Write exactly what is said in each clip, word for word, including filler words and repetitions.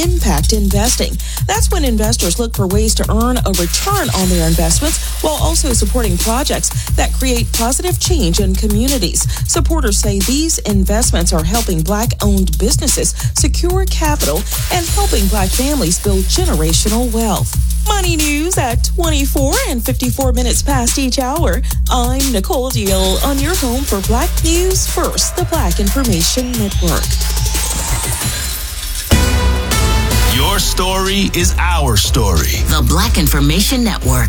impact investing. That's when investors look for ways to earn a return on their investments while also supporting projects that create positive change in communities. Supporters say these investments are helping Black-owned businesses secure capital and helping Black families build generational wealth. Money news at twenty-four and fifty-four minutes past each hour. I'm Nicole Deal on your home for Black News First, the Black Information Network. Your story is our story. The Black Information Network.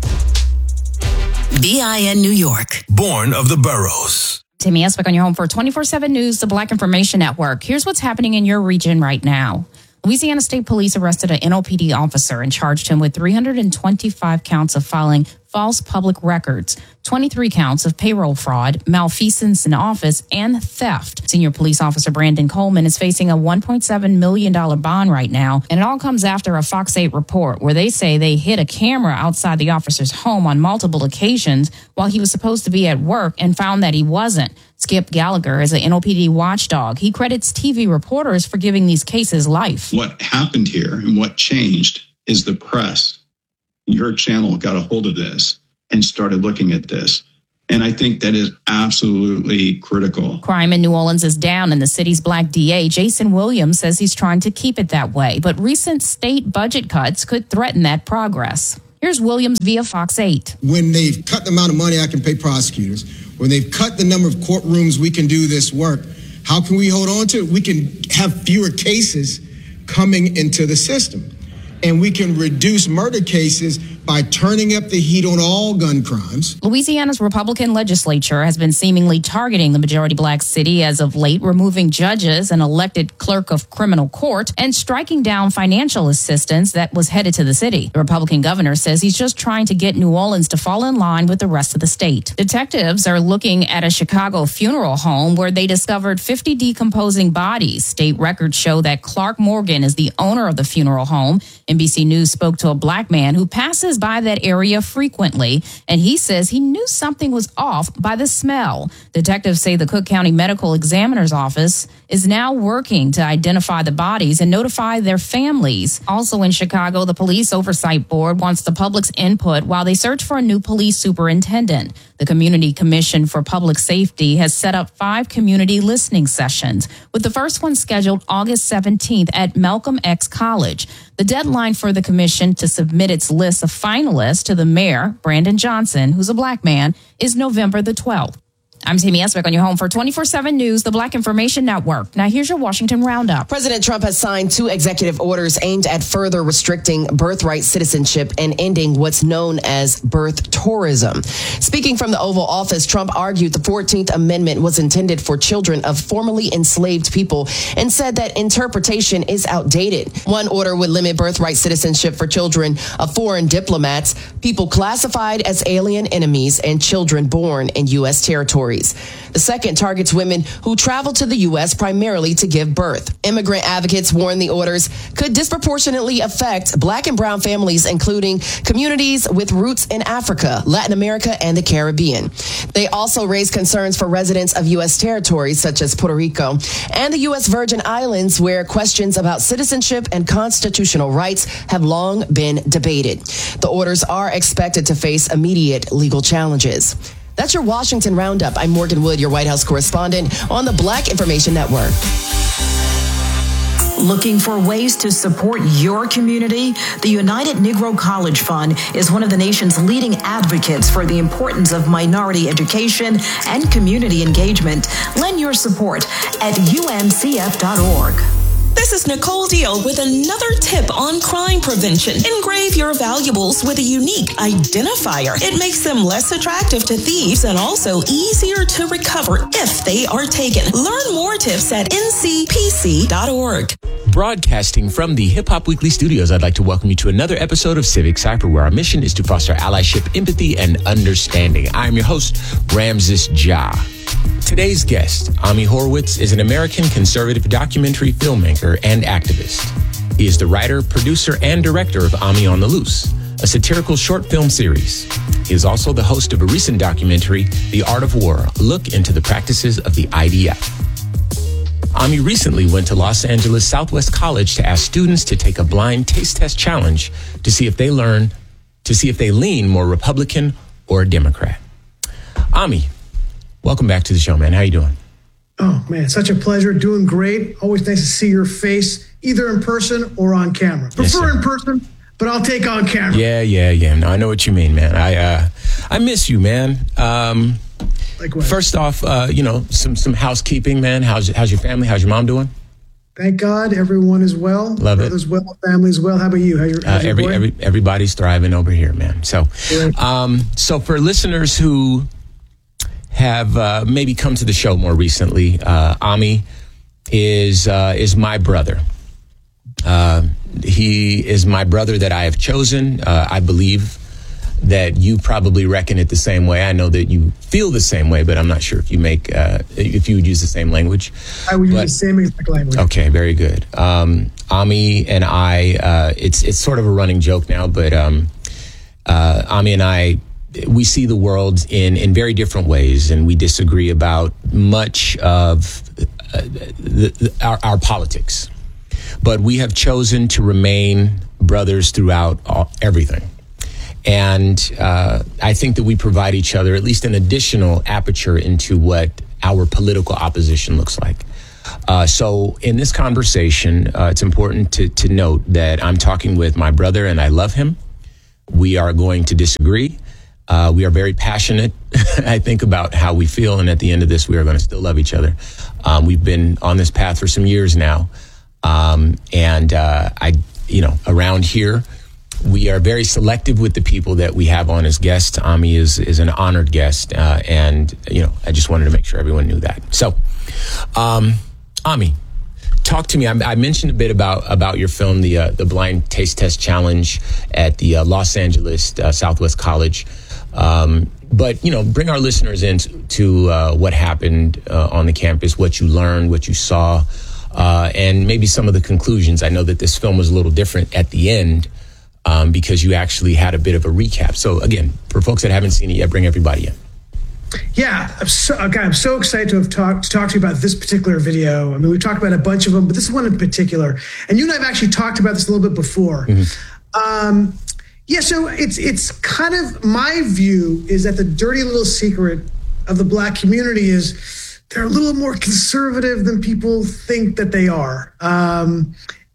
B I N New York. Born of the boroughs. Tammy Eswick on your home for twenty-four seven News, the Black Information Network. Here's what's happening in your region right now. Louisiana State Police arrested an N O P D officer and charged him with three hundred twenty-five counts of filing false public records, twenty-three counts of payroll fraud, malfeasance in office, and theft. Senior police officer Brandon Coleman is facing a one point seven million dollars bond right now, and it all comes after a Fox eight report where they say they hid a camera outside the officer's home on multiple occasions while he was supposed to be at work and found that he wasn't. Skip Gallagher is an N O P D watchdog. He credits T V reporters for giving these cases life. What happened here and what changed is the press. Your channel got a hold of this and started looking at this. And I think that is absolutely critical. Crime in New Orleans is down, and the city's Black D A, Jason Williams, says he's trying to keep it that way. But recent state budget cuts could threaten that progress. Here's Williams via Fox eight. When they've cut the amount of money I can pay prosecutors, when they've cut the number of courtrooms we can do this work, how can we hold on to it? We can have fewer cases coming into the system. And we can reduce murder cases by turning up the heat on all gun crimes. Louisiana's Republican legislature has been seemingly targeting the majority Black city as of late, removing judges and elected clerk of criminal court and striking down financial assistance that was headed to the city. The Republican governor says he's just trying to get New Orleans to fall in line with the rest of the state. Detectives are looking at a Chicago funeral home where they discovered fifty decomposing bodies. State records show that Clark Morgan is the owner of the funeral home. N B C News spoke to a Black man who passes by that area frequently, and he says he knew something was off by the smell. Detectives say the Cook County Medical Examiner's Office is now working to identify the bodies and notify their families. Also in Chicago, the Police Oversight Board wants the public's input while they search for a new police superintendent. The Community Commission for Public Safety has set up five community listening sessions, with the first one scheduled August seventeenth at Malcolm X College. The deadline for the commission to submit its list of finalists to the mayor, Brandon Johnson, who's a Black man, is November the twelfth. I'm Tammy Eswick on your home for twenty-four seven News, the Black Information Network. Now here's your Washington Roundup. President Trump has signed two executive orders aimed at further restricting birthright citizenship and ending what's known as birth tourism. Speaking from the Oval Office, Trump argued the fourteenth Amendment was intended for children of formerly enslaved people and said that interpretation is outdated. One order would limit birthright citizenship for children of foreign diplomats, people classified as alien enemies, and children born in U S territories. The second targets women who travel to the U S primarily to give birth. Immigrant advocates warn the orders could disproportionately affect Black and brown families, including communities with roots in Africa, Latin America, and the Caribbean. They also raise concerns for residents of U S territories such as Puerto Rico and the U S Virgin Islands, where questions about citizenship and constitutional rights have long been debated. The orders are expected to face immediate legal challenges. That's your Washington Roundup. I'm Morgan Wood, your White House correspondent on the Black Information Network. Looking for ways to support your community? The United Negro College Fund is one of the nation's leading advocates for the importance of minority education and community engagement. Lend your support at U N C F dot org. This is Nicole Deal with another tip on crime prevention. Engrave your valuables with a unique identifier. It makes them less attractive to thieves and also easier to recover if they are taken. Learn more tips at N C P C dot org. Broadcasting from the Hip Hop Weekly studios, I'd like to welcome you to another episode of Civic Cypher, where our mission is to foster allyship, empathy, and understanding. I am your host, Ramses Ja. Today's guest, Ami Horowitz, is an American conservative documentary filmmaker and activist. He is the writer, producer, and director of Ami on the Loose, a satirical short film series. He is also the host of a recent documentary, The Art of War, a look into the practices of the I D F. Ami recently went to Los Angeles Southwest College to ask students to take a blind taste test challenge to see if they learn, to see if they lean more Republican or Democrat. Ami, welcome back to the show, man. How you doing? Oh, man, such a pleasure. Doing great. Always nice to see your face, either in person or on camera. Prefer yes, in person, but I'll take on camera. Yeah, yeah, yeah. No, I know what you mean, man. I uh, I miss you, man. Um, Likewise. First off, uh, you know, some some housekeeping, man. How's how's your family? How's your mom doing? Thank God, everyone is well. Love it. Brothers well, family is well. How about you? How's your, how's uh, your every, boy? every everybody's thriving over here, man. So, um, so for listeners who have uh, maybe come to the show more recently, uh, Ami is uh, is my brother. Uh, he is my brother that I have chosen. Uh, I believe that you probably reckon it the same way. I know that you feel the same way, but I'm not sure if you make uh, if you would use the same language. I would but, use the same exact language. Okay, very good. Um, Ami and I, uh, it's it's sort of a running joke now, but um, uh, Ami and I, we see the world in, in very different ways, and we disagree about much of uh, the, the, our, our politics. But we have chosen to remain brothers throughout all, everything. And uh, I think that we provide each other at least an additional aperture into what our political opposition looks like. Uh, so in this conversation, uh, it's important to, to note that I'm talking with my brother and I love him. We are going to disagree. Uh, we are very passionate, I think, about how we feel. And at the end of this, we are going to still love each other. Um, we've been on this path for some years now. Um, and uh, I, you know, around here, we are very selective with the people that we have on as guests. Ami is, is an honored guest. Uh, and, you know, I just wanted to make sure everyone knew that. So, um, Ami, talk to me. I, I mentioned a bit about, about your film, the uh, the Blind Taste Test Challenge at the uh, Los Angeles uh, Southwest College. Um, but, you know, bring our listeners into uh, what happened uh, on the campus, what you learned, what you saw, uh, and maybe some of the conclusions. I know that this film was a little different at the end um, because you actually had a bit of a recap. So, again, for folks that haven't seen it yet, bring everybody in. Yeah, I'm so, okay, I'm so excited to have talked to talk to you about this particular video. I mean, we've talked about a bunch of them, but this is one in particular. And you and I have actually talked about this a little bit before. Mm-hmm. Um, yeah, so it's it's kind of, my view is that the dirty little secret of the Black community is they're a little more conservative than people think that they are. Um,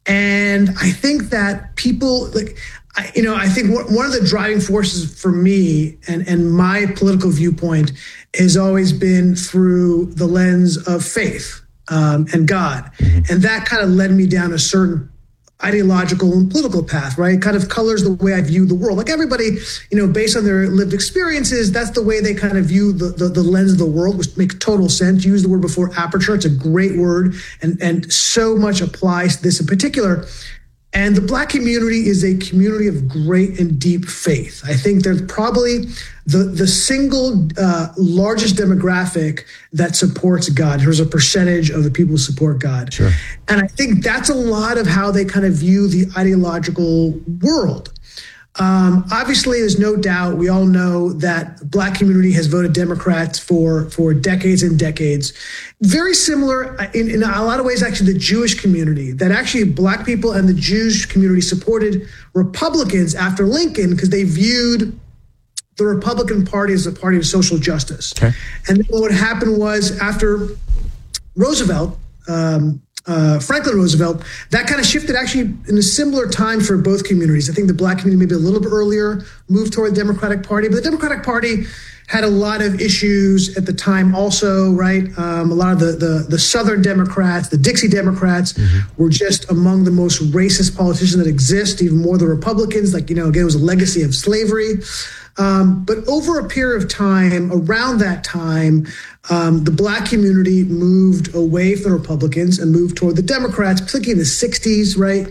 and I think that people, like, I, you know, I think one of the driving forces for me and, and my political viewpoint has always been through the lens of faith um, and God. Mm-hmm. And that kind of led me down a certain ideological and political path, right? It kind of colors the way I view the world. Like everybody, you know, based on their lived experiences, that's the way they kind of view the, the, the lens of the world, which makes total sense. You use the word before, aperture. It's a great word. And, and so much applies to this in particular. And the Black community is a community of great and deep faith. I think they're probably the, the single uh, largest demographic that supports God. There's a percentage of the people who support God. Sure. And I think that's a lot of how they kind of view the ideological world. Um, obviously, there's no doubt, we all know that the Black community has voted Democrats for, for decades and decades. Very similar in, in a lot of ways, actually, the Jewish community, that actually Black people and the Jewish community supported Republicans after Lincoln because they viewed the Republican Party as a party of social justice. Okay. And then what happened was after Roosevelt, um, Uh, Franklin Roosevelt, that kind of shifted actually in a similar time for both communities. I think the Black community maybe a little bit earlier moved toward the Democratic Party, but the Democratic Party had a lot of issues at the time also, right? Um, a lot of the, the, the Southern Democrats, the Dixie Democrats mm-hmm. were just among the most racist politicians that exist, even more the Republicans. Like, you know, again, it was a legacy of slavery. Um, but over a period of time, around that time, um, the Black community moved away from the Republicans and moved toward the Democrats, particularly in the sixties, right?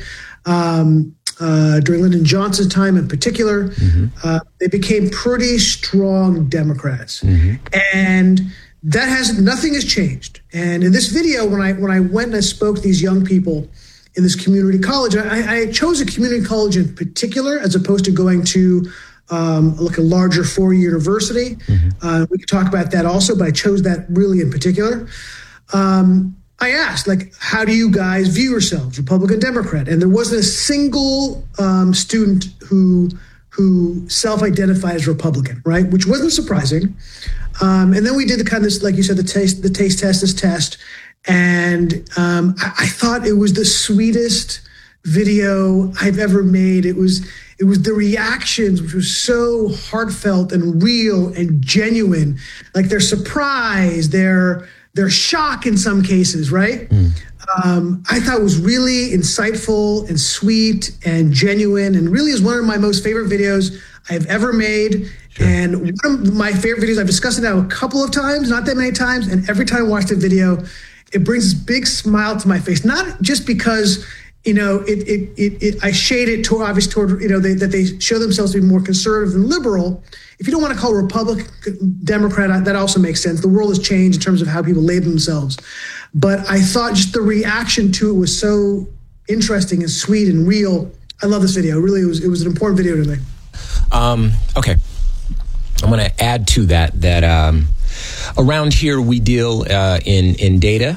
Um, uh, during Lyndon Johnson's time in particular, mm-hmm. uh, they became pretty strong Democrats. Mm-hmm. And that has, nothing has changed. And in this video, when I when I went and I spoke to these young people in this community college, I, I chose a community college in particular as opposed to going to Um, like a larger four-year university. Mm-hmm. Uh, we could talk about that also, but I chose that really in particular. Um, I asked, like, how do you guys view yourselves, Republican, Democrat? And there wasn't a single um, student who who self-identified as Republican, right? Which wasn't surprising. Um, and then we did the kind of, this, like you said, the taste, the taste test, this test. And um, I, I thought it was the sweetest video I've ever made. It was, it was the reactions, which was so heartfelt and real and genuine, like their surprise, their, their shock in some cases, right? Mm. Um, I thought it was really insightful and sweet and genuine, and really is one of my most favorite videos I've ever made. Sure. And one of my favorite videos, I've discussed it now a couple of times, not that many times, and every time I watch the video, it brings this big smile to my face. Not just because, you know, it it it, it I shade it toward, obviously toward, you know, they, that they show themselves to be more conservative and liberal. If you don't want to call Republican, Democrat, that also makes sense. The world has changed in terms of how people label themselves. But I thought just the reaction to it was so interesting and sweet and real. I love this video. Really, it was it was an important video to me. Um, okay. I'm going to add to that that um, around here we deal uh, in, in data,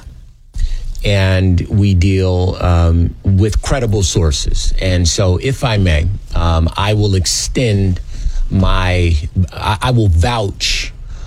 and we deal um, with credible sources. And so, if I may, um, I will extend my, I, I will vouch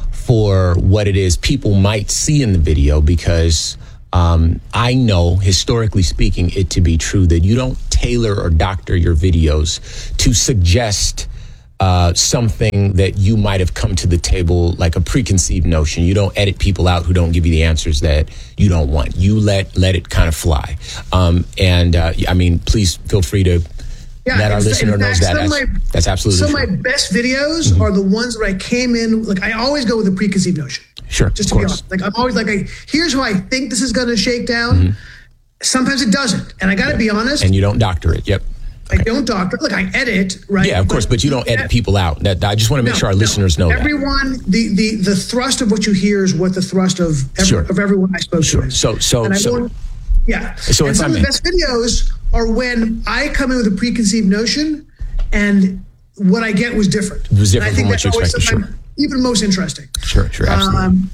for what it is people might see in the video, because um, I know, historically speaking, it to be true that you don't tailor or doctor your videos to suggest uh, something that you might have come to the table like a preconceived notion. You don't edit people out who don't give you the answers that you don't want. You let let it kind of fly. Um, and uh, I mean, please feel free to Yeah, let our listener knows that. That's, my, that's absolutely Some true. of my best videos mm-hmm. are the ones where I came in, like I always go with a preconceived notion. Sure, just of to course. be honest. Like I'm always like, I, here's how I think this is going to shake down. Mm-hmm. Sometimes it doesn't. And I got to yeah. be honest. And you don't doctor it. Yep. I don't doctor. Look, I edit, right? Yeah, of course, but, but you don't edit people out. That I just want to make no, sure our no. listeners know everyone, that. the, the, the thrust of what you hear is what the thrust of every, sure. of everyone I spoke sure. to is. So, so, and I so. Yeah. So and some of the best videos are when I come in with a preconceived notion and what I get was different. It was different and I think from what you that's expected, sure. Sure. Even most interesting. Sure, sure, absolutely. Um,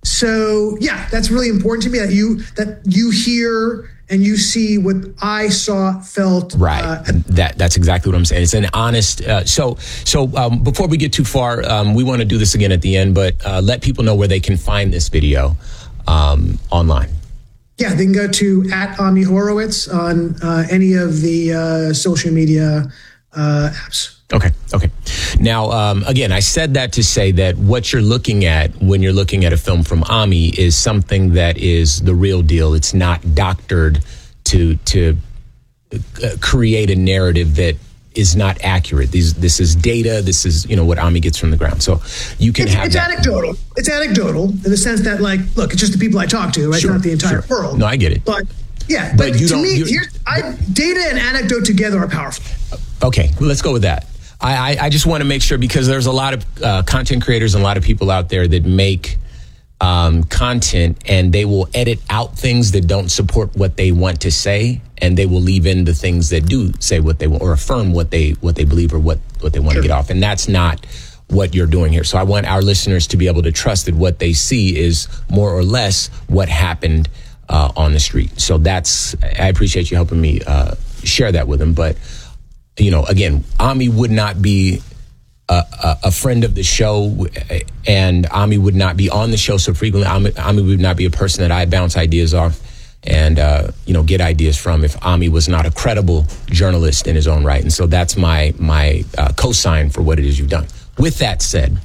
so, yeah, that's really important to me that you that you hear and you see what I saw, felt. Right. Uh, that That's exactly what I'm saying. It's an honest. Uh, so so um, before we get too far, um, we want to do this again at the end, but uh, let people know where they can find this video um, online. Yeah, they can go to at Ami Horowitz on uh, any of the uh, social media uh, apps. Okay. Okay. Now, um, again, I said that to say that what you're looking at when you're looking at a film from Ami is something that is the real deal. It's not doctored to to uh, create a narrative that is not accurate. These, this is data. This is, you know, what Ami gets from the ground. So you can it's, have it's that. anecdotal. It's anecdotal in the sense that, like, look, it's just the people I talk to, right? Sure, It's not the entire sure. world. No, I get it. But yeah, but, but you to don't, me, you, here's, I, data and anecdote together are powerful. Okay, well, let's go with that. I, I, I just want to make sure, because there's a lot of uh, content creators and a lot of people out there that make um, content, and they will edit out things that don't support what they want to say, and they will leave in the things that do say what they want, or affirm what they what they believe, or what, what they want sure. to get off. And that's not what you're doing here. So I want our listeners to be able to trust that what they see is more or less what happened uh, on the street. So that's, I appreciate you helping me uh, share that with them. But you know, again, Ami would not be a, a, a friend of the show, and Ami would not be on the show so frequently. Ami, Ami would not be a person that I bounce ideas off and, uh, you know, get ideas from if Ami was not a credible journalist in his own right. And so that's my, my uh, cosign for what it is you've done. With that said,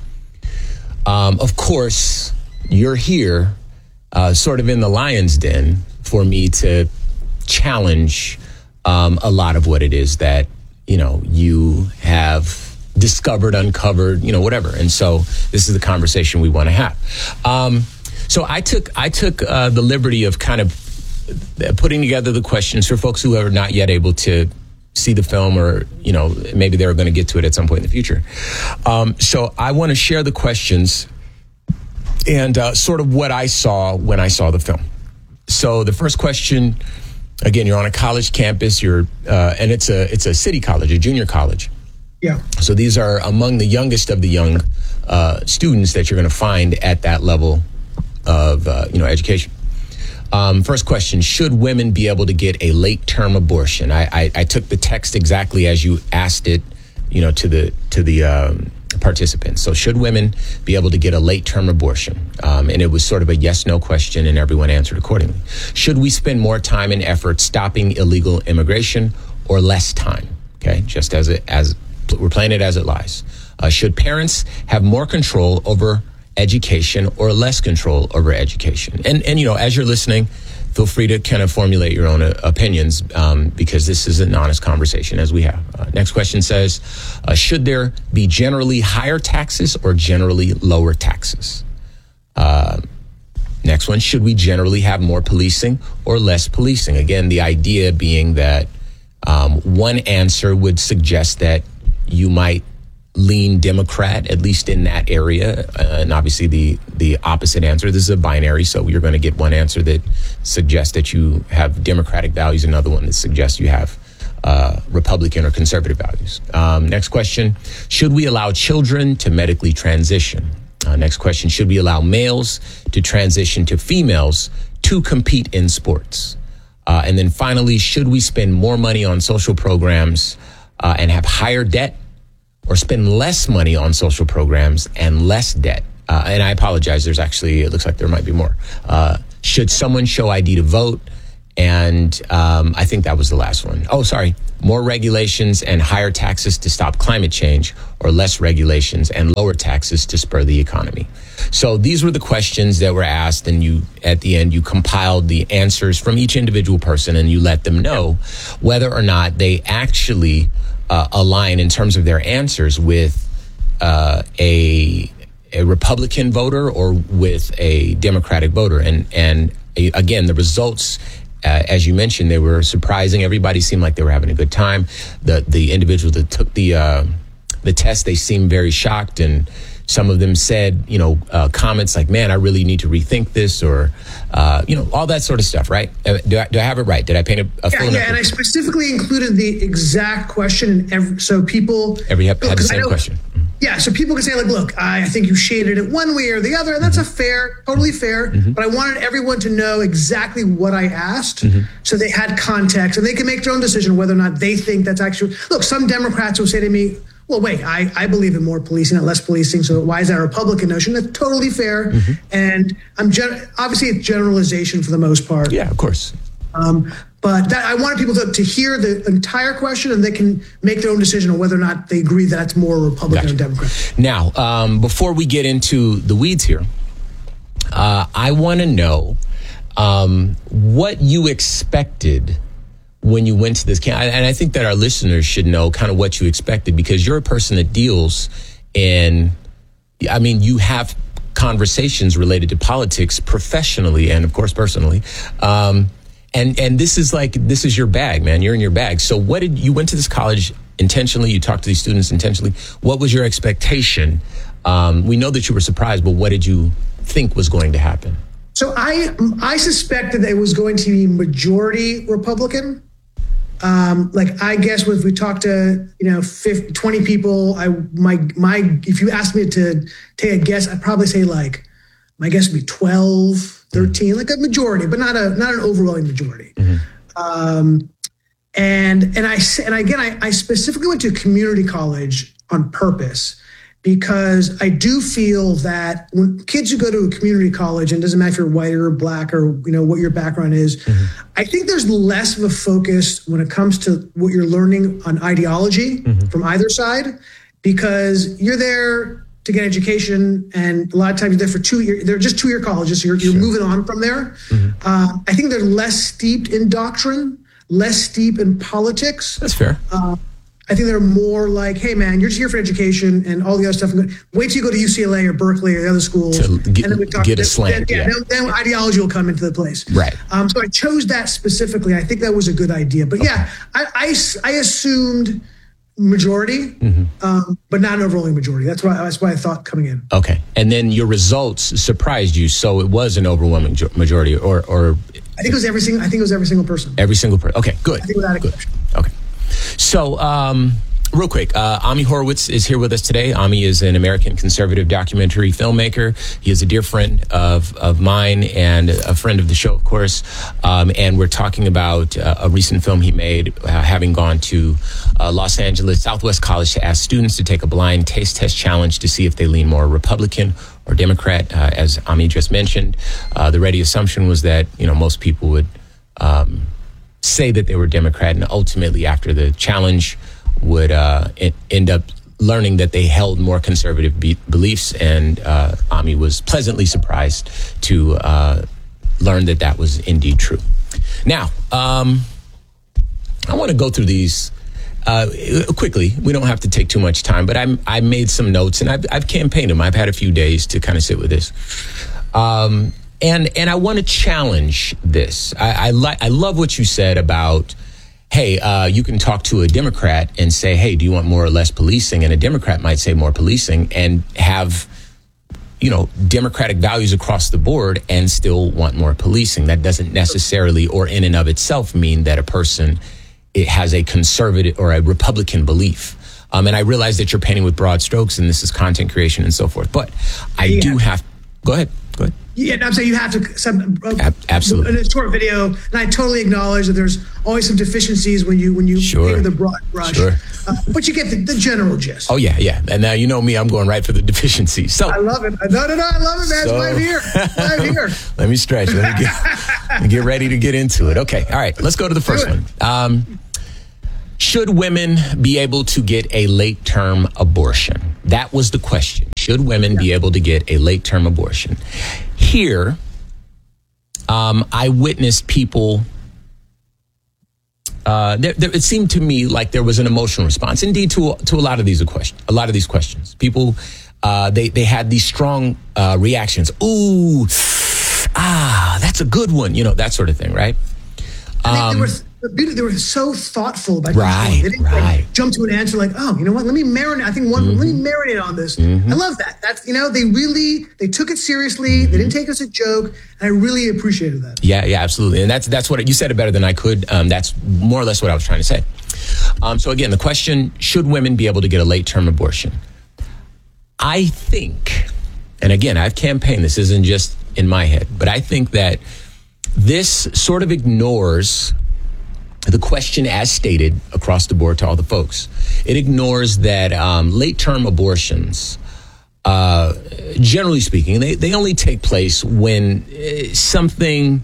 um, of course, you're here uh, sort of in the lion's den for me to challenge um, a lot of what it is that, you know, you have discovered, uncovered, you know, whatever. And so this is the conversation we want to have. Um, so I took I took uh, the liberty of kind of putting together the questions for folks who are not yet able to see the film, or, you know, maybe they're going to get to it at some point in the future. Um, so I want to share the questions and uh, sort of what I saw when I saw the film. So the first question, again, you're on a college campus, you're, uh, and it's a it's a city college, a junior college. Yeah. So these are among the youngest of the young uh, students that you're going to find at that level of, uh, you know, education. Um, first question, should women be able to get a late-term abortion? I, I, I took the text exactly as you asked it, you know, to the to the um, participants. So should women be able to get a late-term abortion? Um, and it was sort of a yes-no question, and everyone answered accordingly. Should we spend more time and effort stopping illegal immigration or less time? Okay, just as it as we're playing it as it lies. Uh, should parents have more control over education or less control over education? And, and you know, as you're listening, feel free to kind of formulate your own uh, opinions um, because this is an honest conversation as we have. Uh, next question says, uh, should there be generally higher taxes or generally lower taxes? Uh, next one, should we generally have more policing or less policing? Again, the idea being that um, one answer would suggest that you might lean Democrat, at least in that area. Uh, and obviously the, the opposite answer, this is a binary, so you're going to get one answer that suggests that you have Democratic values, another one that suggests you have uh, Republican or conservative values. Um, next question, should we allow children to medically transition? Uh, next question, should we allow males to transition to females to compete in sports? Uh, and then finally, should we spend more money on social programs uh, and have higher debt, or spend less money on social programs and less debt? Uh, and I apologize, there's actually, it looks like there might be more. Uh, should someone show I D to vote? And um, I think that was the last one. Oh, sorry. More regulations and higher taxes to stop climate change, or less regulations and lower taxes to spur the economy? So these were the questions that were asked, and you, at the end, you compiled the answers from each individual person, and you let them know whether or not they actually uh, align in terms of their answers with uh, a a Republican voter or with a Democratic voter. And and a, again, the results, Uh, as you mentioned, they were surprising. Everybody seemed like they were having a good time. The the individuals that took the uh, the test, they seemed very shocked, and some of them said, you know, uh, comments like, "Man, I really need to rethink this," or uh, you know, all that sort of stuff. Right? Uh, do I, do I have it right? Did I paint a, a full yeah, yeah, and I specifically included the exact question, in every, so people every had, had the same question. Yeah, so people can say, like, look, I think you shaded it one way or the other, and that's mm-hmm. a fair, totally fair, mm-hmm. but I wanted everyone to know exactly what I asked, mm-hmm. so they had context, and they can make their own decision whether or not they think that's actually, look, some Democrats will say to me, well, wait, I, I believe in more policing, not less policing, so why is that a Republican notion? That's totally fair, mm-hmm. and I'm gen- obviously it's generalization for the most part. Yeah, of course. Um, But that, I wanted people to, to hear the entire question, and they can make their own decision on whether or not they agree that it's more Republican gotcha. or Democrat. Now, um, before we get into the weeds here, uh, I want to know um, what you expected when you went to this camp. And I think that our listeners should know kind of what you expected, because you're a person that deals in, I mean, you have conversations related to politics professionally and, of course, personally. Um And and this is like, this is your bag, man. You're in your bag. So what did, you went to this college intentionally, you talked to these students intentionally. What was your expectation? Um, we know that you were surprised, but what did you think was going to happen? So I I suspected that it was going to be majority Republican. Um, like, I guess if we talked to, you know, fifty, twenty people, I my my if you asked me to take a guess, I'd probably say like, my guess would be twelve, thirteen, like a majority, but not a not an overwhelming majority. Mm-hmm. Um, and and I and again, I, I specifically went to community college on purpose, because I do feel that when kids who go to a community college, and it doesn't matter if you're white or black or, you know, what your background is, mm-hmm. I think there's less of a focus when it comes to what you're learning on ideology mm-hmm. from either side, because you're there to get education, and a lot of times they're for two years. They're just two-year colleges. So you're, you're sure. moving on from there. Mm-hmm. Uh, I think they're less steeped in doctrine, less steeped in politics. That's fair. Uh, I think they're more like, hey, man, you're just here for education and all the other stuff. Wait till you go to U C L A or Berkeley or the other schools. To get, and then we talk, get a then, slant. Then, yeah, yeah. Then, then ideology will come into the place. Right. Um, so I chose that specifically. I think that was a good idea. But okay. yeah, I, I, I assumed majority, mm-hmm. um, but not an overwhelming majority. That's why that's why I thought coming in. Okay, and then your results surprised you, so it was an overwhelming majority, or or I think it was every single. I think it was every single person. Every single person. Okay, good. I think without a good. question. Okay, so um, real quick, uh, Ami Horowitz is here with us today. Ami is an American conservative documentary filmmaker. He is a dear friend of, of mine and a friend of the show, of course. Um, and we're talking about uh, a recent film he made, uh, having gone to uh, Los Angeles Southwest College to ask students to take a blind taste test challenge to see if they lean more Republican or Democrat. Uh, as Ami just mentioned, uh, the ready assumption was that, you know, most people would um, say that they were Democrat, and ultimately after the challenge would uh, end up learning that they held more conservative be- beliefs. And uh, Ami was pleasantly surprised to uh, learn that that was indeed true. Now, um, I want to go through these uh, quickly. We don't have to take too much time, but I'm, I made some notes, and I've, I've campaigned them. I've had a few days to kind of sit with this. Um, and and I want to challenge this. I, I, li- I love what you said about, hey, uh, you can talk to a Democrat and say, hey, do you want more or less policing? And a Democrat might say more policing and have, you know, democratic values across the board and still want more policing. That doesn't necessarily, or in and of itself, mean that a person it has a conservative or a Republican belief. Um, and I realize that you're painting with broad strokes and this is content creation and so forth. But I yeah. do have, go ahead, go ahead. Yeah, I'm saying you have to some uh, absolutely in a short video, and I totally acknowledge that there's always some deficiencies when you when you sure. paint the broad brush. Sure. Uh, but you get the, the general gist. Oh yeah, yeah. And now you know me, I'm going right for the deficiencies. So I love it. No, no, no, I love it, man. So, I'm here. I'm here. Let me stretch. Let me get, let me get ready to get into it. Okay, all right. Let's go to the first one. Um, should women be able to get a late-term abortion? That was the question. Should women yeah. be able to get a late-term abortion? Here, um, I witnessed people, uh, there, there, it seemed to me like there was an emotional response, indeed, to, to a lot of these questions. A lot of these questions. People, uh, they, they had these strong uh, reactions. Ooh, ah, that's a good one. You know, that sort of thing, right? I think um, there was... They were so thoughtful about right, they didn't right. like, jump to an answer like, oh, you know what? Let me marinate. I think one. Mm-hmm. Let me marinate on this. Mm-hmm. I love that. That's you know they really they took it seriously. Mm-hmm. They didn't take us a joke, and I really appreciated that. Yeah, yeah, absolutely. And that's that's what you said it better than I could. Um, that's more or less what I was trying to say. Um, so again, the question: should women be able to get a late term abortion? I think, and again, I've campaigned. This isn't just in my head, but I think that this sort of ignores the question as stated across the board to all the folks. It ignores that um, late-term abortions, uh, generally speaking, they, they only take place when uh, something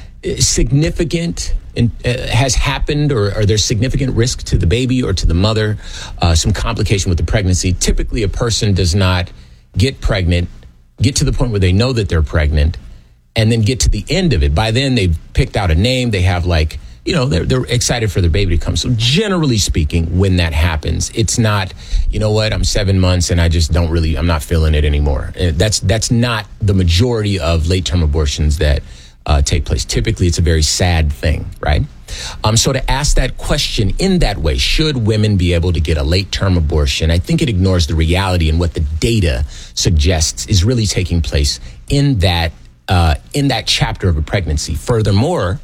significant in, uh, has happened or, or there's significant risk to the baby or to the mother, uh, some complication with the pregnancy. Typically, a person does not get pregnant, get to the point where they know that they're pregnant, and then get to the end of it. By then, they've picked out a name. They have like, you know, they're, they're excited for their baby to come. So generally speaking, when that happens, it's not, you know what, I'm seven months and I just don't really, I'm not feeling it anymore. That's that's not the majority of late-term abortions that uh, take place. Typically, it's a very sad thing, right? Um, so to ask that question in that way, should women be able to get a late-term abortion? I think it ignores the reality and what the data suggests is really taking place in that uh, in that chapter of a pregnancy. Furthermore,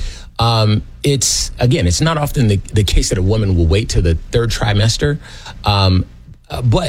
Um, it's, again, it's not often the, the case that a woman will wait till the third trimester. Um, uh, but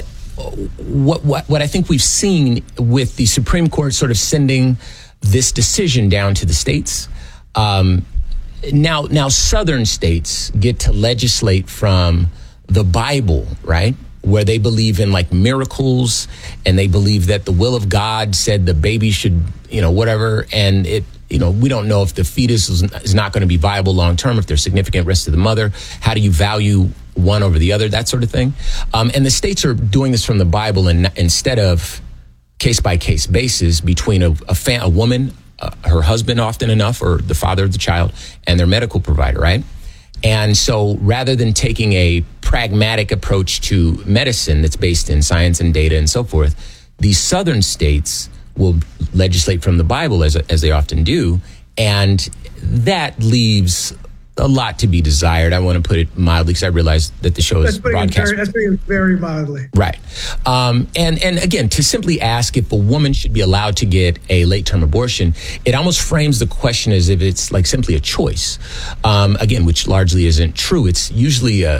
what, what, what I think we've seen with the Supreme Court sort of sending this decision down to the states, um, now, now southern states get to legislate from the Bible, right? Where they believe in like miracles and they believe that the will of God said the baby should, you know, whatever. And it, you know, we don't know if the fetus is, is not going to be viable long term, if there's significant risk to the mother. How do you value one over the other? That sort of thing. Um, and the states are doing this from the Bible and instead of case by case basis between a, a, fa- a woman, uh, her husband often enough, or the father of the child, and their medical provider, right? And so rather than taking a pragmatic approach to medicine that's based in science and data and so forth, these southern states will legislate from the Bible, as as they often do, and that leaves a lot to be desired. I want to put it mildly because I realize that the show is broadcast. Very, that's putting it very mildly. Right. Um, and, and again, to simply ask if a woman should be allowed to get a late-term abortion, it almost frames the question as if it's like simply a choice. Um, again, which largely isn't true. It's usually a,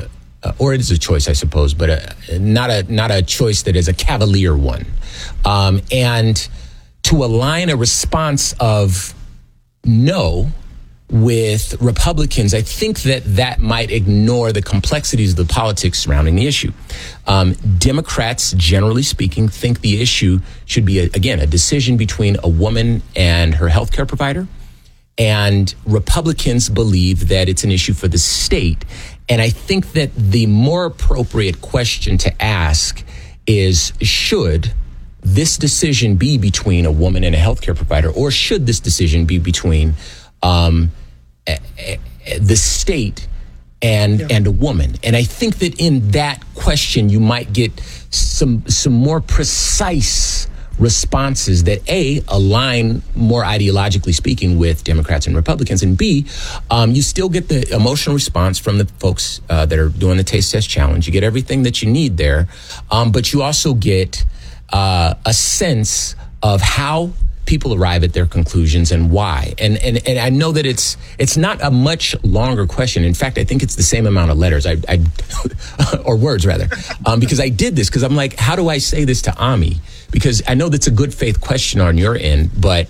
uh, or it is a choice, I suppose, but a, not a not a choice that is a cavalier one. Um, and to align a response of no with Republicans, I think that that might ignore the complexities of the politics surrounding the issue. Um, Democrats, generally speaking, think the issue should be, a, again, a decision between a woman and her healthcare provider. And Republicans believe that it's an issue for the state. And I think that the more appropriate question to ask is, should this decision be between a woman and a healthcare provider, or should this decision be between um, a, a, the state and yeah. and a woman? And I think that in that question, you might get some some more precise responses that A, align more ideologically speaking with Democrats and Republicans, and B, um, you still get the emotional response from the folks uh, that are doing the taste test challenge. You get everything that you need there, um, but you also get uh, a sense of how people arrive at their conclusions and why. And and and I know that it's it's not a much longer question. In fact, I think it's the same amount of letters, I, I or words rather, um, because I did this because I'm like, how do I say this to Ami? Because I know that's a good faith question on your end, but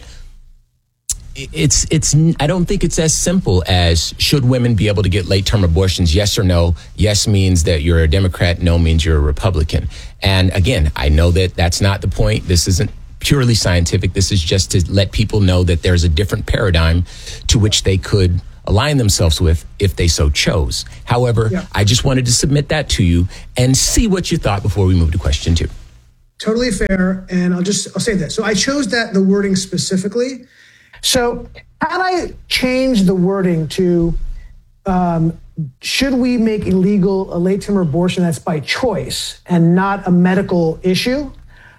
it's it's I don't think it's as simple as, should women be able to get late term abortions? Yes or no? Yes means that you're a Democrat. No means you're a Republican. And again, I know that that's not the point. This isn't purely scientific. This is just to let people know that there's a different paradigm to which they could align themselves with if they so chose. However, yeah. I just wanted to submit that to you and see what you thought before we move to question two. Totally fair. And I'll just, I'll say this. So I chose that, the wording specifically. So had I changed the wording to, um, should we make illegal a late-term abortion that's by choice and not a medical issue,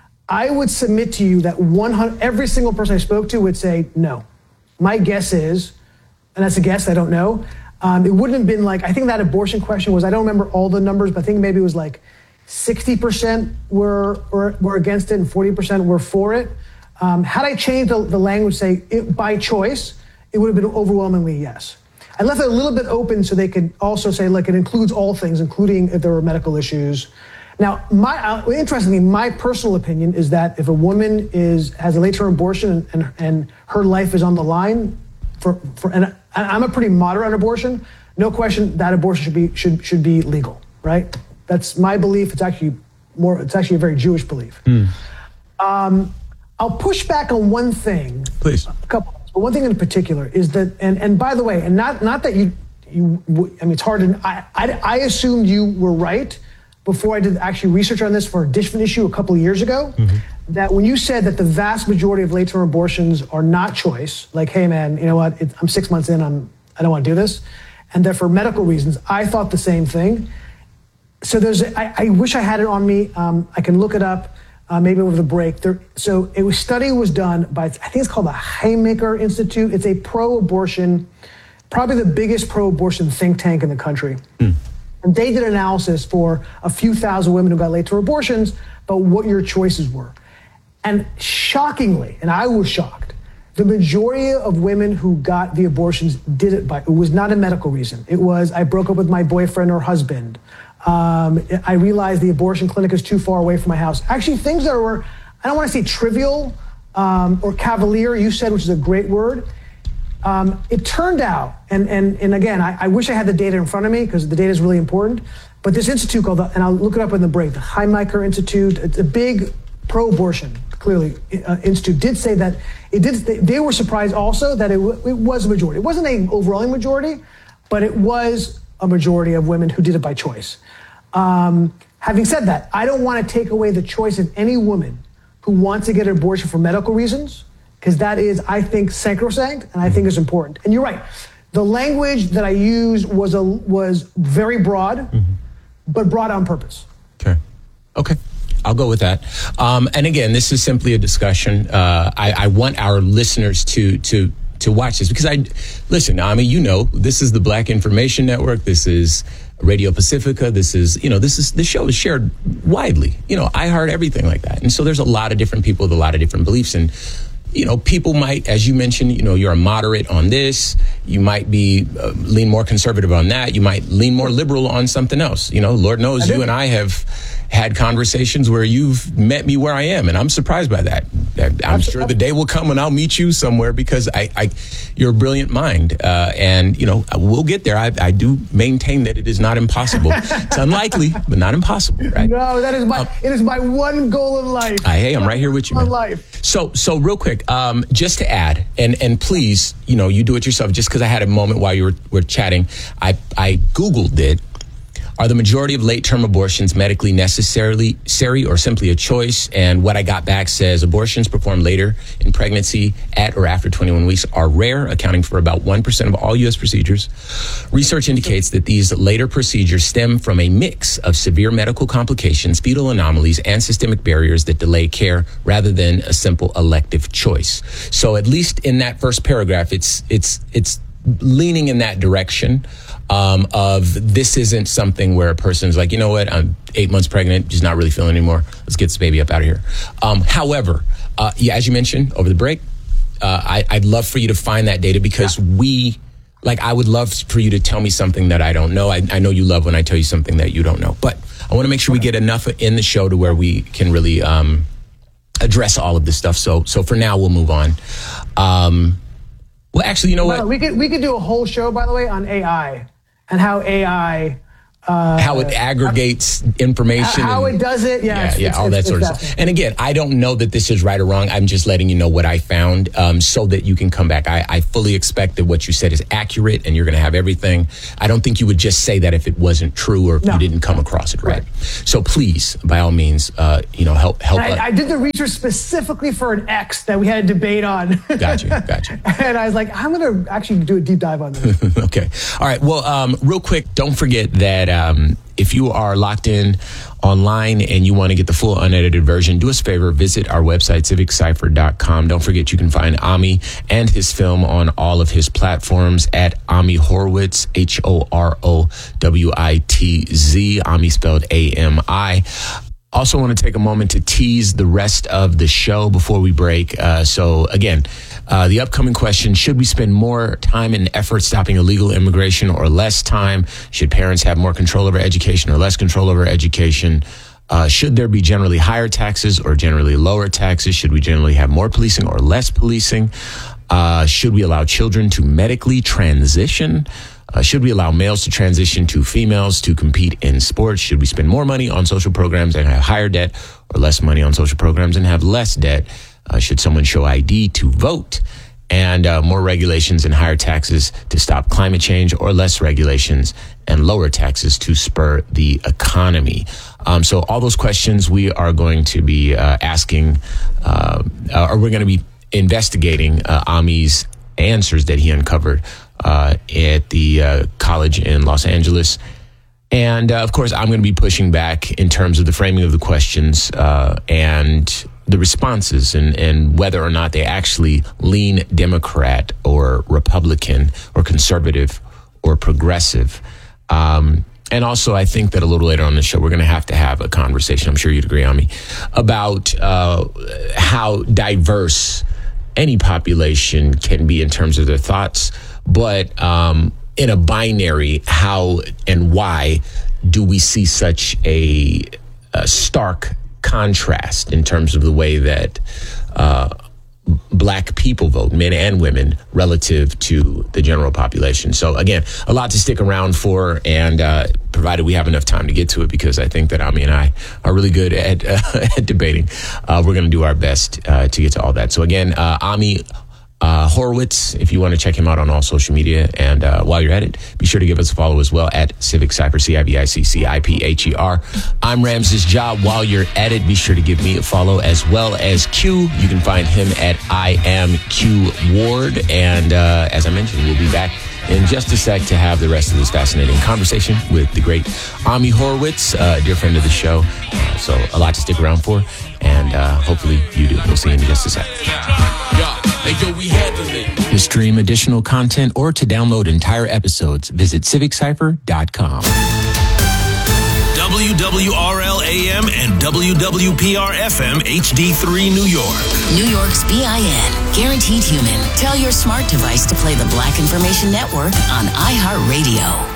I would submit to you that one hundred every single person I spoke to would say no. My guess is, and that's a guess, I don't know, um, it wouldn't have been like, I think that abortion question was, I don't remember all the numbers, but I think maybe it was like sixty percent were, were, were against it and forty percent were for it. Um, had I changed the, the language, say, it, by choice, it would have been overwhelmingly yes. I left it a little bit open so they could also say, look, it includes all things, including if there were medical issues. Now, my uh, interestingly, my personal opinion is that if a woman is has a late-term abortion and, and, and her life is on the line, for, for and I'm a pretty moderate on abortion, no question that abortion should be should should be legal, right? That's my belief. It's actually more. It's actually a very Jewish belief. Mm. Um, I'll push back on one thing. Please. A couple. But one thing in particular is that, and and by the way, and not not that you you. I mean, it's hard to. I I, I assumed you were right before I did actually research on this for a different issue a couple of years ago, mm-hmm. that when you said that the vast majority of late-term abortions are not choice, like, hey man, you know what, it, I'm six months in, I'm, I don't want to do this, and that for medical reasons, I thought the same thing. So there's, I, I wish I had it on me. Um, I can look it up, uh, maybe over the break. There, so a study was done by, I think it's called the Haymaker Institute. It's a pro-abortion, probably the biggest pro-abortion think tank in the country. Mm. And they did analysis for a few thousand women who got late-term abortions, but what your choices were. And shockingly, and I was shocked, the majority of women who got the abortions did it by, it was not a medical reason. It was, I broke up with my boyfriend or husband. Um, I realized the abortion clinic is too far away from my house. Actually, things that were, I don't want to say trivial um, or cavalier, you said, which is a great word. Um, it turned out, and and and again, I, I wish I had the data in front of me because the data is really important, but this institute called, the, and I'll look it up in the break, the Haymaker Institute, it's a big pro-abortion, clearly, uh, institute, did say that it did. They, they were surprised also that it, w- it was a majority. It wasn't an overwhelming majority, but it was a majority of women who did it by choice. Um, having said that, I don't want to take away the choice of any woman who wants to get an abortion for medical reasons, because that is, I think, sacrosanct, and I think is important. And you're right. The language that I used was a was very broad, mm-hmm. but broad on purpose. Okay. Okay. I'll go with that. Um, and again, this is simply a discussion. Uh, I, I want our listeners to to to watch this because I listen. I mean, you know, this is the Black Information Network. This is Radio Pacifica. This is, you know, this is, this show is shared widely. You know, I heard everything like that. And so there's a lot of different people with a lot of different beliefs. And you know, people might, as you mentioned, you know, you're a moderate on this. You might be uh, lean more conservative on that. You might lean more liberal on something else. You know, Lord knows you and I have had conversations where you've met me where I am, and I'm surprised by that. I'm sure the day will come when I'll meet you somewhere because I, I you're a brilliant mind, uh, and you know we'll get there. I, I do maintain that it is not impossible. It's unlikely, but not impossible, right? No, that is my uh, it is my one goal in life. I, hey, I'm right here with you, man. Life. So, so real quick, um, just to add, and and please, you know, you do it yourself. Just because I had a moment while you were, were chatting, I I Googled it. Are the majority of late-term abortions medically necessarily necessary or simply a choice? And what I got back says abortions performed later in pregnancy at or after twenty-one weeks are rare, accounting for about one percent of all U S procedures. Research indicates that these later procedures stem from a mix of severe medical complications, fetal anomalies, and systemic barriers that delay care rather than a simple elective choice. So at least in that first paragraph, it's it's it's leaning in that direction. Um, of this isn't something where a person's like, you know what, I'm eight months pregnant, just not really feeling anymore. Let's get this baby up out of here. Um, however, uh, yeah, as you mentioned over the break, uh, I, I'd love for you to find that data because yeah. we, like, I would love for you to tell me something that I don't know. I, I know you love when I tell you something that you don't know, but I want to make sure we get enough in the show to where we can really um, address all of this stuff. So, so for now, we'll move on. Um, well, actually, you know what? We could we could do a whole show, by the way, on A I. And how A I... Uh, how it aggregates information. How and, it does it, yeah. Yeah, it's, yeah it's, all it's, that sort of stuff. And again, I don't know that this is right or wrong. I'm just letting you know what I found um, so that you can come back. I, I fully expect that what you said is accurate and you're going to have everything. I don't think you would just say that if it wasn't true or if no. you didn't come across it right. right. So please, by all means, uh, you know, help. help I, I did the research specifically for an X that we had a debate on. Gotcha, gotcha. And I was like, I'm going to actually do a deep dive on this. Okay. All right. Well, um, real quick, don't forget that... Um, if you are locked in online and you want to get the full unedited version, do us a favor, visit our website, civic cypher dot com. Don't forget you can find Ami and his film on all of his platforms at Ami Horwitz, H O R O W I T Z, Ami spelled A M I. Also want to take a moment to tease the rest of the show before we break. Uh, so again, uh, the upcoming question, should we spend more time and effort stopping illegal immigration or less time? Should parents have more control over education or less control over education? Uh, should there be generally higher taxes or generally lower taxes? Should we generally have more policing or less policing? Uh, should we allow children to medically transition? Uh, should we allow males to transition to females to compete in sports? Should we spend more money on social programs and have higher debt or less money on social programs and have less debt? Uh, should someone show I D to vote? And uh, more regulations and higher taxes to stop climate change or less regulations and lower taxes to spur the economy? Um, so all those questions we are going to be uh, asking, uh, or we're going to be investigating uh, Ami's answers that he uncovered Uh, at the uh, college in Los Angeles. And uh, of course, I'm going to be pushing back in terms of the framing of the questions uh, and the responses and, and whether or not they actually lean Democrat or Republican or conservative or progressive. Um, and also, I think that a little later on the show, we're going to have to have a conversation, I'm sure you'd agree on me, about uh, how diverse any population can be in terms of their thoughts. But um, in a binary, how and why do we see such a, a stark contrast in terms of the way that uh, black people vote, men and women, relative to the general population? So again, a lot to stick around for, and uh, provided we have enough time to get to it, because I think that Ami and I are really good at, uh, at debating. Uh, we're going to do our best uh, to get to all that. So again, uh, Ami Uh, Horwitz, if you want to check him out on all social media. And uh, while you're at it, be sure to give us a follow as well at Civic Cypher, C I V I C C I P H E R. I'm Ramses Ja. While you're at it, be sure to give me a follow as well as Q. You can find him at I am Q Ward. And uh, as I mentioned, we'll be back in just a sec to have the rest of this fascinating conversation with the great Ami Horwitz, uh, dear friend of the show. Uh, so a lot to stick around for. And uh, hopefully you do. We'll see you in just a sec. To stream additional content or to download entire episodes, visit civic cypher dot com. W W R L A M and W W P R F M H D three New York. New York's B I N, Guaranteed Human. Tell your smart device to play the Black Information Network on iHeartRadio.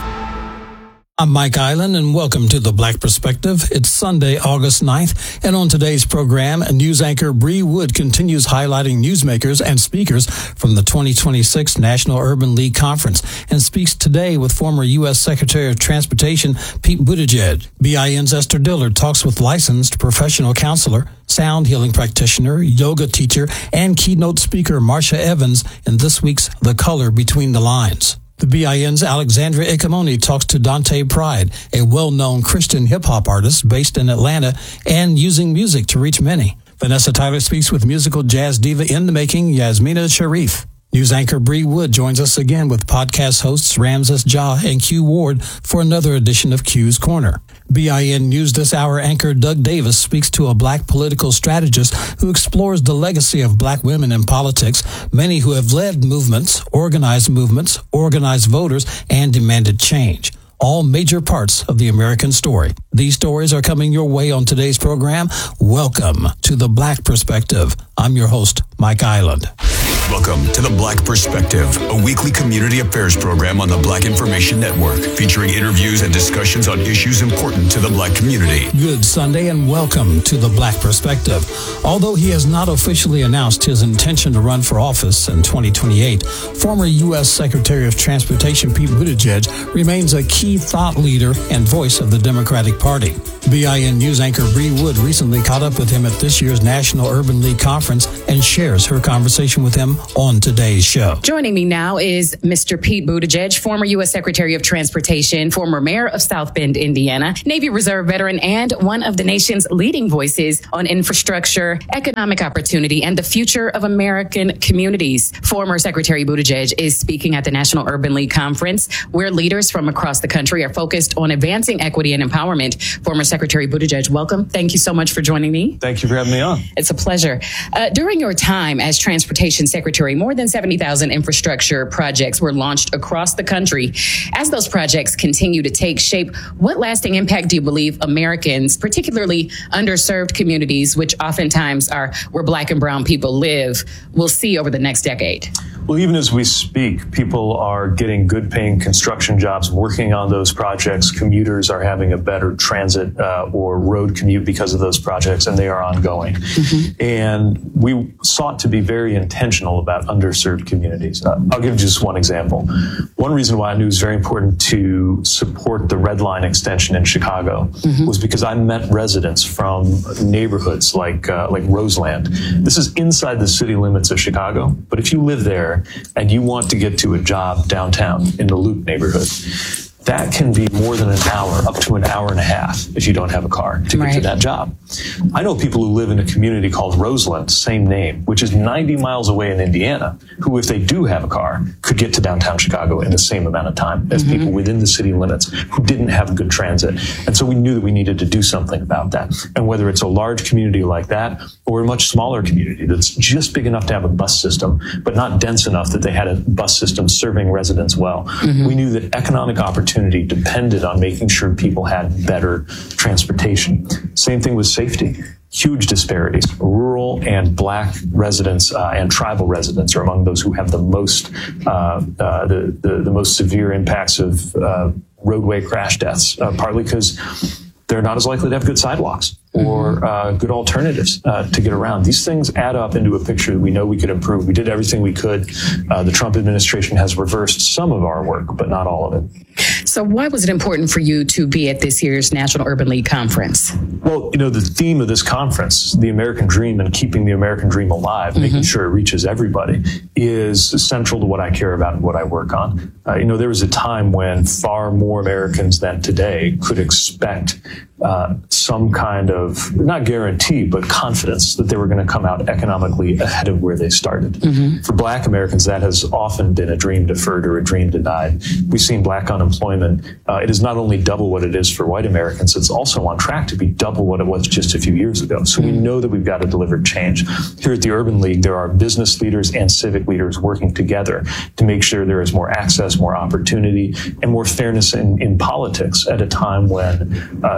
I'm Mike Island, and welcome to The Black Perspective. It's Sunday, August ninth, and on today's program, news anchor Bree Wood continues highlighting newsmakers and speakers from the twenty twenty-six National Urban League Conference and speaks today with former U S Secretary of Transportation Pete Buttigieg. B I N's Esther Dillard talks with licensed professional counselor, sound healing practitioner, yoga teacher, and keynote speaker Marsha Evans in this week's The Color Between the Lines. The B I N's Alexandria Icamoni talks to Dante Pride, a well-known Christian hip-hop artist based in Atlanta and using music to reach many. Vanessa Tyler speaks with musical jazz diva in the making, Yasmina Sharif. News anchor Bree Wood joins us again with podcast hosts Ramses Ja and Q Ward for another edition of Q's Corner. B I N News This Hour anchor Doug Davis speaks to a black political strategist who explores the legacy of black women in politics, many who have led movements, organized movements, organized voters, and demanded change. All major parts of the American story. These stories are coming your way on today's program. Welcome to The Black Perspective. I'm your host, Mike Island. Welcome to The Black Perspective, a weekly community affairs program on the Black Information Network, featuring interviews and discussions on issues important to the black community. Good Sunday and welcome to The Black Perspective. Although he has not officially announced his intention to run for office in twenty twenty-eight, former U S Secretary of Transportation Pete Buttigieg remains a key thought leader and voice of the Democratic Party. B I N News anchor Bree Wood recently caught up with him at this year's National Urban League Conference and shares her conversation with him on today's show. Joining me now is Mister Pete Buttigieg, former U S Secretary of Transportation, former mayor of South Bend, Indiana, Navy Reserve veteran, and one of the nation's leading voices on infrastructure, economic opportunity, and the future of American communities. Former Secretary Buttigieg is speaking at the National Urban League Conference, where leaders from across the country are focused on advancing equity and empowerment. Former Secretary Buttigieg, welcome. Thank you so much for joining me. Thank you for having me on. It's a pleasure. Uh, during your time as Transportation Secretary, more than seventy thousand infrastructure projects were launched across the country. As those projects continue to take shape, what lasting impact do you believe Americans, particularly underserved communities, which oftentimes are where black and brown people live, will see over the next decade? Well, even as we speak, people are getting good paying construction jobs working on those projects. Commuters are having a better transit uh, or road commute because of those projects, and they are ongoing. Mm-hmm. And we sought to be very intentional about underserved communities. Uh, I'll give you just one example. One reason why I knew it was very important to support the Red Line extension in Chicago mm-hmm. was because I met residents from neighborhoods like uh, like Roseland. This is inside the city limits of Chicago, but if you live there and you want to get to a job downtown in the Loop neighborhood, that can be more than an hour, up to an hour and a half if you don't have a car to get right. to that job. I know people who live in a community called Roseland, same name, which is ninety miles away in Indiana, who, if they do have a car, could get to downtown Chicago in the same amount of time as mm-hmm. people within the city limits who didn't have good transit. And so we knew that we needed to do something about that. And whether it's a large community like that or a much smaller community that's just big enough to have a bus system, but not dense enough that they had a bus system serving residents well, mm-hmm. we knew that economic opportunity depended on making sure people had better transportation. Same thing with safety. Huge disparities. Rural and black residents uh, and tribal residents are among those who have the most uh, uh, the, the the most severe impacts of uh, roadway crash deaths. Uh, partly because they're not as likely to have good sidewalks or uh, good alternatives uh, to get around. These things add up into a picture that we know we could improve. We did everything we could. Uh, the Trump administration has reversed some of our work, but not all of it. So why was it important for you to be at this year's National Urban League Conference? Well, you know, the theme of this conference, the American dream and keeping the American dream alive, mm-hmm. making sure it reaches everybody, is central to what I care about and what I work on. Uh, you know, there was a time when far more Americans than today could expect uh, some kind of, not guarantee, but confidence that they were going to come out economically ahead of where they started. Mm-hmm. For black Americans, that has often been a dream deferred or a dream denied. We've seen black unemployment. Uh, it is not only double what it is for white Americans, it's also on track to be double what it was just a few years ago. So we know that we've got to deliver change. Here at the Urban League, there are business leaders and civic leaders working together to make sure there is more access, more opportunity, and more fairness in, in politics at a time when uh,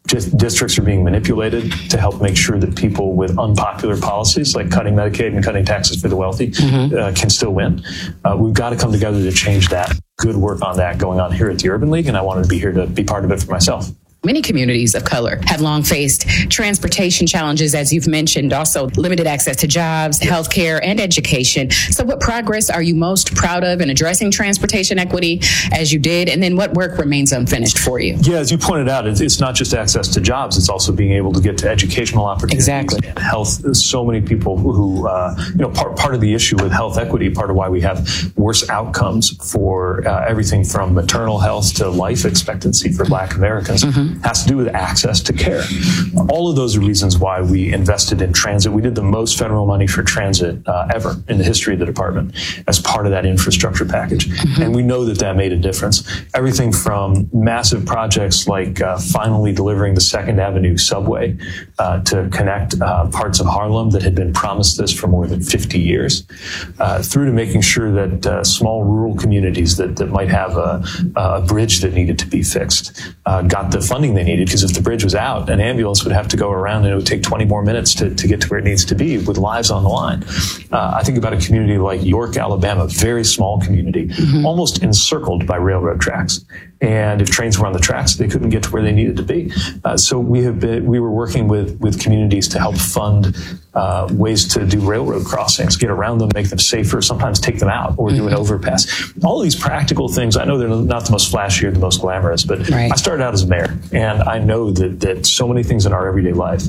just districts are being manipulated to help make sure that people with unpopular policies like cutting Medicaid and cutting taxes for the wealthy mm-hmm. uh, can still win. Uh, we've got to come together to change that. Good work on that going on here at the Urban League, and I wanted to be here to be part of it for myself. Many communities of color have long faced transportation challenges, as you've mentioned, also limited access to jobs, yes. healthcare, and education. So what progress are you most proud of in addressing transportation equity as you did? And then what work remains unfinished for you? Yeah, as you pointed out, it's not just access to jobs. It's also being able to get to educational opportunities exactly. and health. So many people who, uh, you know, part, part of the issue with health equity, part of why we have worse outcomes for uh, everything from maternal health to life expectancy for Black Americans mm-hmm. has to do with access to care. All of those are reasons why we invested in transit. We did the most federal money for transit uh, ever in the history of the department as part of that infrastructure package. Mm-hmm. And we know that that made a difference. Everything from massive projects like uh, finally delivering the Second Avenue subway uh, to connect uh, parts of Harlem that had been promised this for more than fifty years, uh, through to making sure that uh, small rural communities that, that might have a, a bridge that needed to be fixed uh, got the funding they needed, because if the bridge was out, an ambulance would have to go around and it would take twenty more minutes to, to get to where it needs to be with lives on the line. Uh, I think about a community like York, Alabama, very small community, mm-hmm. almost encircled by railroad tracks. And if trains were on the tracks, they couldn't get to where they needed to be. Uh, so we have been, we were working with, with communities to help fund uh, ways to do railroad crossings, get around them, make them safer, sometimes take them out or mm-hmm. do an overpass. All of these practical things, I know they're not the most flashy or the most glamorous, but right. I started out as mayor, and I know that, that so many things in our everyday life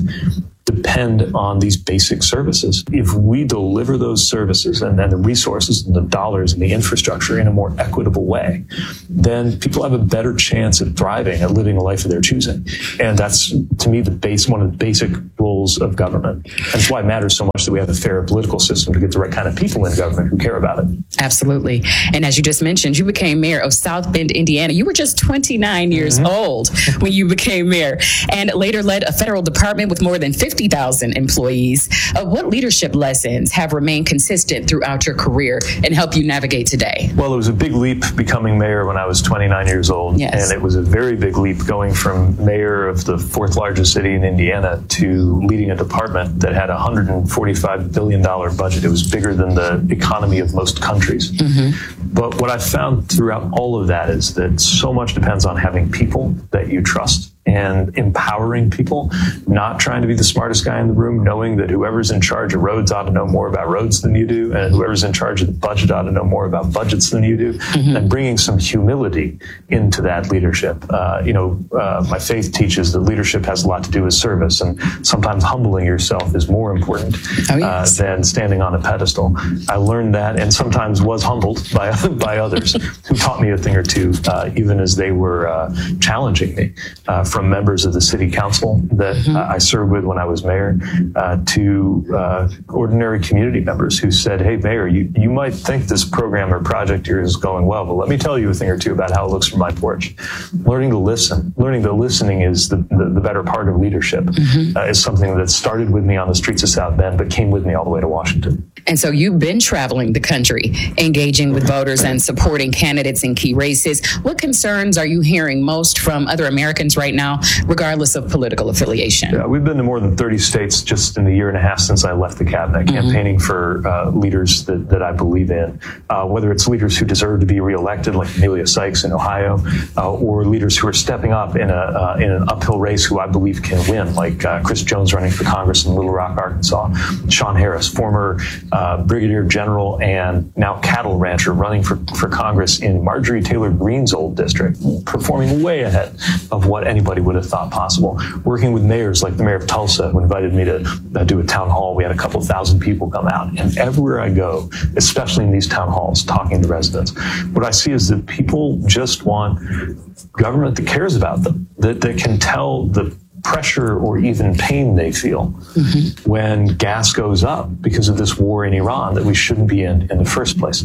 depend on these basic services. If we deliver those services and then the resources and the dollars and the infrastructure in a more equitable way, then people have a better chance of thriving and living a life of their choosing. And that's, to me, the base, one of the basic roles of government. And that's why it matters so much that we have a fair political system to get the right kind of people in government who care about it. Absolutely. And as you just mentioned, you became mayor of South Bend, Indiana. You were just twenty-nine years mm-hmm. old when you became mayor, and later led a federal department with more than fifty thousand employees. Uh, what leadership lessons have remained consistent throughout your career and help you navigate today? Well, it was a big leap becoming mayor when I was twenty-nine years old. Yes. And it was a very big leap going from mayor of the fourth largest city in Indiana to leading a department that had a one hundred forty-five billion dollars budget. It was bigger than the economy of most countries. Mm-hmm. But what I found throughout all of that is that so much depends on having people that you trust and empowering people, not trying to be the smartest guy in the room, knowing that whoever's in charge of roads ought to know more about roads than you do, and whoever's in charge of the budget ought to know more about budgets than you do, mm-hmm. and bringing some humility into that leadership. Uh, you know, uh, my faith teaches that leadership has a lot to do with service, and sometimes humbling yourself is more important oh, yes. uh, than standing on a pedestal. I learned that, and sometimes was humbled by by others who taught me a thing or two, uh, even as they were uh, challenging me. Uh, from members of the city council that mm-hmm. uh, I served with when I was mayor, uh, to uh, ordinary community members who said, hey, mayor, you, you might think this program or project here is going well, but let me tell you a thing or two about how it looks from my porch. Learning to listen. Learning that listening is the, the, the better part of leadership. Mm-hmm. Uh, is something that started with me on the streets of South Bend, but came with me all the way to Washington. And so you've been traveling the country, engaging with voters and supporting candidates in key races. What concerns are you hearing most from other Americans right now, regardless of political affiliation? Yeah, we've been to more than thirty states just in the year and a half since I left the cabinet, mm-hmm. campaigning for uh, leaders that, that I believe in, uh, whether it's leaders who deserve to be reelected, like Amelia Sykes in Ohio, uh, or leaders who are stepping up in a uh, in an uphill race who I believe can win, like uh, Chris Jones running for Congress in Little Rock, Arkansas, Sean Harris, former uh, brigadier general and now cattle rancher, running for, for Congress in Marjorie Taylor Greene's old district, performing way ahead of what anybody would have thought possible. Working with mayors like the mayor of Tulsa, who invited me to uh, do a town hall. We had a couple thousand people come out. And everywhere I go, especially in these town halls, talking to residents, what I see is that people just want government that cares about them, that, that can tell the pressure or even pain they feel mm-hmm. when gas goes up because of this war in Iran that we shouldn't be in in the first place.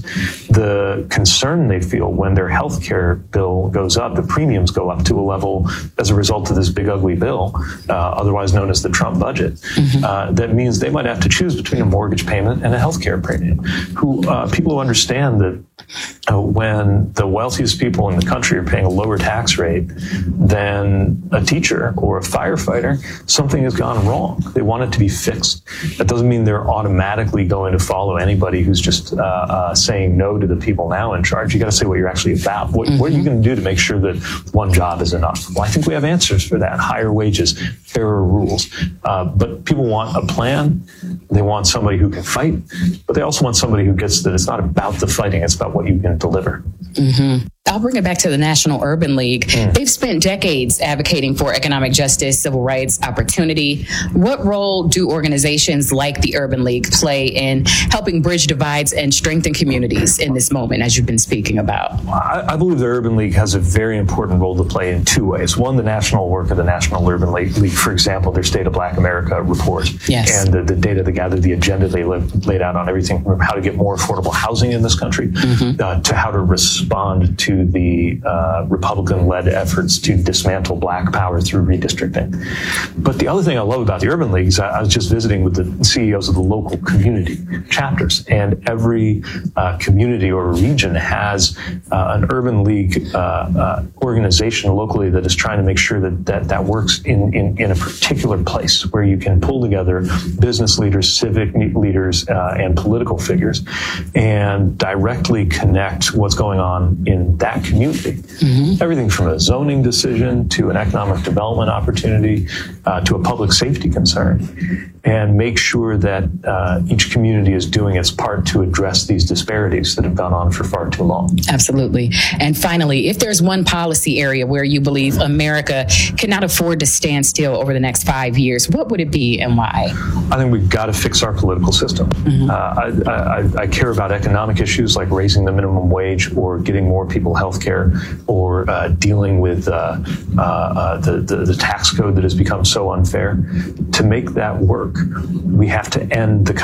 The concern they feel when their health care bill goes up, the premiums go up to a level as a result of this big ugly bill, uh, otherwise known as the Trump budget. Mm-hmm. Uh, that means they might have to choose between a mortgage payment and a health care premium. Who uh, people who understand that uh, when the wealthiest people in the country are paying a lower tax rate than a teacher or a fire firefighter, something has gone wrong. They want it to be fixed. That doesn't mean they're automatically going to follow anybody who's just uh, uh, saying no to the people now in charge. You got to say what you're actually about. What, mm-hmm. what are you going to do to make sure that one job is enough? Well, I think we have answers for that. Higher wages, fairer rules. Uh, but people want a plan. They want somebody who can fight, but they also want somebody who gets that it's not about the fighting, it's about what you can deliver. Mm-hmm. I'll bring it back to the National Urban League. Mm. They've spent decades advocating for economic justice, civil rights, opportunity. What role do organizations like the Urban League play in helping bridge divides and strengthen communities in this moment, as you've been speaking about? I, I believe the Urban League has a very important role to play in two ways. One, the national work of the National Urban League, for example, their State of Black America report, yes. and the, the data they gathered, the agenda they laid, laid out on everything from how to get more affordable housing in this country, mm-hmm. uh, to how to respond to the uh, Republican-led efforts to dismantle black power through redistricting. But the other thing I love about the Urban League is I, I was just visiting with the C E Os of the local community chapters, and every uh, community or region has uh, an Urban League uh, uh, organization locally that is trying to make sure that that, that works in, in, in a particular place where you can pull together business leaders, civic leaders, uh, and political figures and directly connect what's going on in that community. Mm-hmm. Everything from a zoning decision to an economic development opportunity uh, to a public safety concern, and make sure that uh, each community is doing its part to address these disparities that have gone on for far too long. Absolutely. And finally, if there's one policy area where you believe America cannot afford to stand still over the next five years, what would it be and why? I think we've got to fix our political system. Mm-hmm. Uh, I, I, I care about economic issues like raising the minimum wage or getting more people health care or uh, dealing with uh, uh, uh, the, the, the tax code that has become so unfair. To make that work, we have to end the